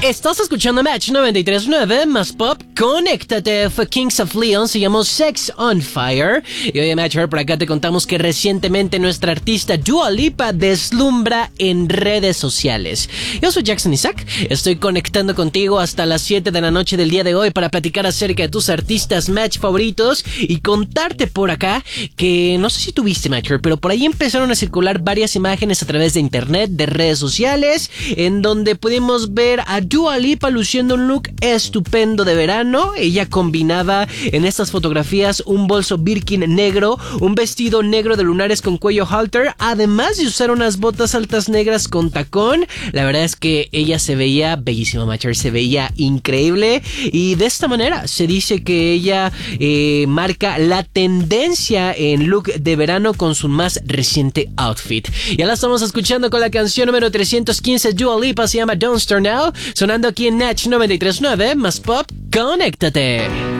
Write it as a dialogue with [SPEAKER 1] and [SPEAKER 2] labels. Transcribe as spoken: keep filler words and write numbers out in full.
[SPEAKER 1] Estás escuchando Match noventa y tres punto nueve más Pop. Conéctate. Fue Kings of Leon, se llamó Sex on Fire. Y hoy en Match por acá te contamos que recientemente nuestra artista Dua Lipa deslumbra en redes sociales. Yo soy Jackson Isaac, estoy conectando contigo hasta las siete de la noche del día de hoy para platicar acerca de tus artistas Match favoritos y contarte por acá que no sé si tuviste Match, pero por ahí empezaron a circular varias imágenes a través de internet, de redes sociales, en donde pudimos ver a Dua Lipa luciendo un look estupendo de verano. Ella combinaba en estas fotografías un bolso Birkin negro, un vestido negro de lunares con cuello halter, además de usar unas botas altas negras con tacón. La verdad es que ella se veía bellísima, Matcher, se veía increíble, y de esta manera se dice que ella eh, marca la tendencia en look de verano con su más reciente outfit. Ya la estamos escuchando con la canción número trescientos quince, Dua Lipa, se llama Don't Start Now, sonando aquí en Natch noventa y tres punto nueve más Pop. Conéctate.